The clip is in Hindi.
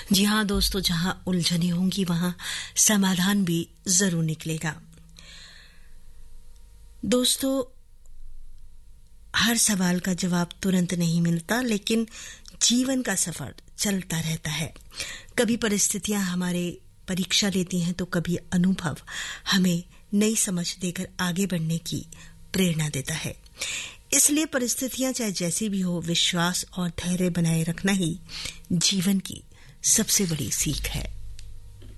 जी हाँ दोस्तों, जहां उलझने होंगी वहां समाधान भी जरूर निकलेगा। दोस्तों, हर सवाल का जवाब तुरंत नहीं मिलता, लेकिन जीवन का सफर चलता रहता है। कभी परिस्थितियां हमारे परीक्षा लेती हैं तो कभी अनुभव हमें नई समझ देकर आगे बढ़ने की प्रेरणा देता है। इसलिए परिस्थितियां चाहे जैसी भी हो, विश्वास और धैर्य बनाए रखना ही जीवन की सबसे बड़ी सीख है।